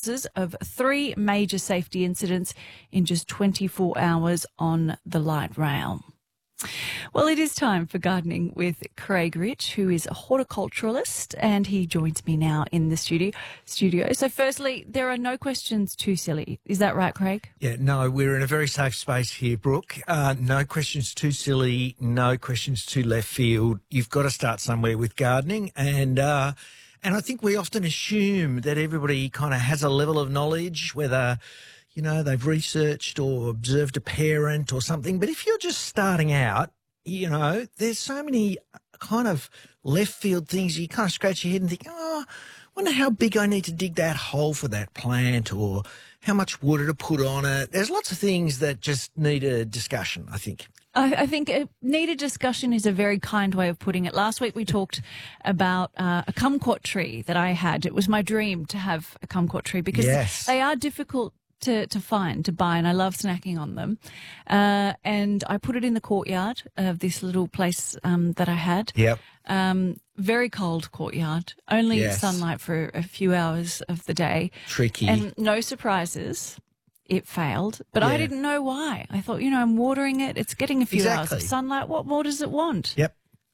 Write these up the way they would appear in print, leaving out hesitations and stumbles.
causes of 3 major safety incidents in just 24 hours on the light rail. Well, it is time for Gardening with Craig Rich, who is a horticulturalist, and he joins me now in the studio. So firstly, there are no questions too silly. Is that right, Craig? Yeah, no, we're in a very safe space here, Brooke. No questions too silly, no questions too left field. You've got to start somewhere with gardening, and I think we often assume that everybody kind of has a level of knowledge, whether they've researched or observed a parent or something. But if you're just starting out, there's so many kind of left field things. You kind of scratch your head and think, I wonder how big I need to dig that hole for that plant, or how much water to put on it. There's lots of things that just need a discussion, I think. I think needed discussion is a very kind way of putting it. Last week we talked about a kumquat tree that I had. It was my dream to have a kumquat tree because they are difficult to find, to buy, and I love snacking on them. And I put it in the courtyard of this little place that I had. Yep. Very cold courtyard, only sunlight for a few hours of the day. Tricky. And no surprises. It failed, but I didn't know why. I thought, I'm watering it. It's getting a few hours of sunlight. What more does it want? Yep.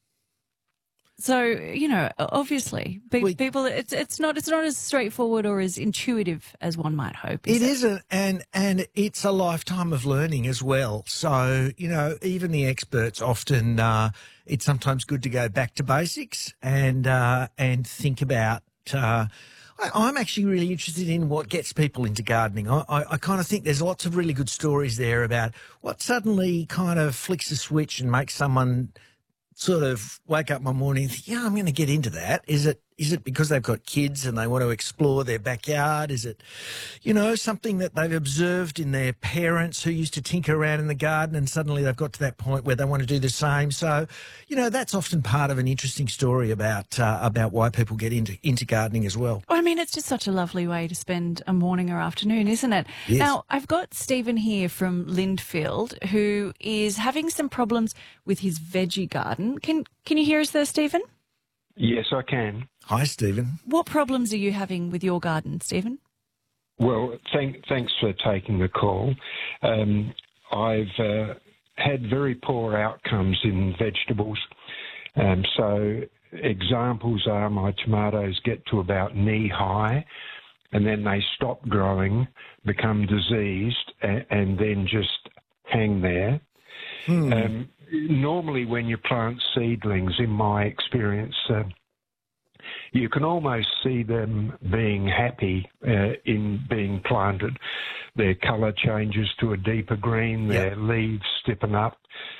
So, obviously, people, it's not as straightforward or as intuitive as one might hope. It isn't, and it's a lifetime of learning as well. So, even the experts often, it's sometimes good to go back to basics and think about. I'm actually really interested in what gets people into gardening. I kind of think there's lots of really good stories there about what suddenly kind of flicks a switch and makes someone sort of wake up one morning and think, I'm going to get into that. Is it because they've got kids and they want to explore their backyard? Is it, something that they've observed in their parents who used to tinker around in the garden and suddenly they've got to that point where they want to do the same? So, that's often part of an interesting story about why people get into gardening as well. Well, I mean, it's just such a lovely way to spend a morning or afternoon, isn't it? Yes. Now, I've got Stephen here from Lindfield who is having some problems with his veggie garden. Can you hear us there, Stephen? Yes, I can. Hi, Stephen. What problems are you having with your garden, Stephen? Well, thanks for taking the call. I've had very poor outcomes in vegetables. So examples are my tomatoes get to about knee-high and then they stop growing, become diseased, and then just hang there. Normally when you plant seedlings, in my experience, you can almost see them being happy in being planted. Their colour changes to a deeper green, their leaves stiffen up,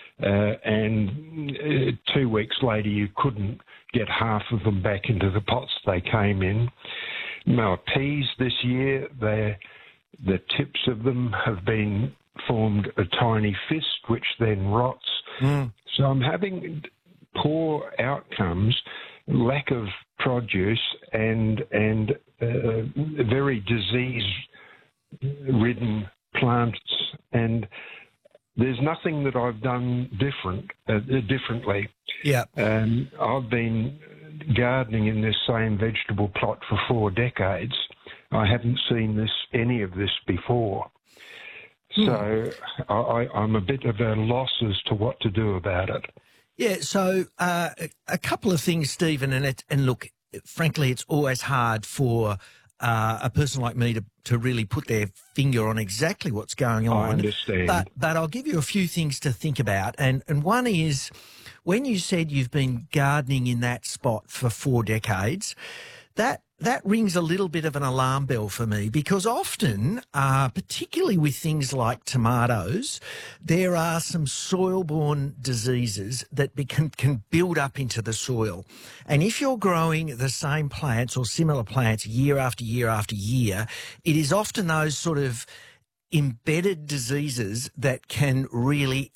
and 2 weeks later you couldn't get half of them back into the pots they came in. My peas this year, the tips of them have been formed a tiny fist, which then rots. So I'm having poor outcomes, lack of produce, and very disease-ridden plants. And there's nothing that I've done differently. Yeah. I've been gardening in this same vegetable plot for 4 decades. I haven't seen any of this before. So I'm a bit of a loss as to what to do about it. Yeah, so a couple of things, Stephen, and look, frankly, it's always hard for a person like me to really put their finger on exactly what's going on. I understand. But I'll give you a few things to think about. And one is, when you said you've been gardening in that spot for 4 decades, that rings a little bit of an alarm bell for me, because often, particularly with things like tomatoes, there are some soil-borne diseases that can build up into the soil. And if you're growing the same plants or similar plants year after year after year, it is often those sort of embedded diseases that can really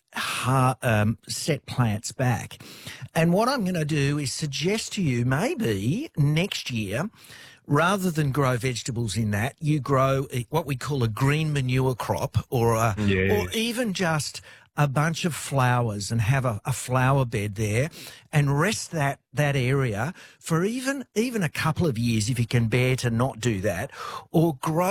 set plants back. And what I'm going to do is suggest to you, maybe next year, rather than grow vegetables in that, you grow what we call a green manure crop, or even just a bunch of flowers and have a flower bed there and rest that area for even a couple of years if you can bear to not do that, or grow